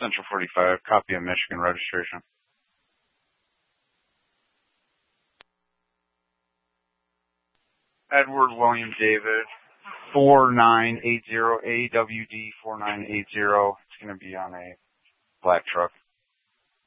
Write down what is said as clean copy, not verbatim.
Central 45, copy of Michigan registration. Edward William David, 4980 AWD 4980. It's going to be on a black truck.